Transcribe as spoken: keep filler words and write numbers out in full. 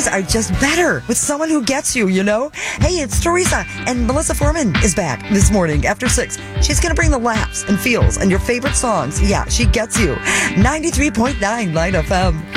stories are just better with someone who gets you, you know? Hey, it's Teresa, and Melissa Foreman is back this morning after six. She's going to bring the laughs and feels and your favorite songs. Yeah, she gets you. ninety-three point nine Line F M.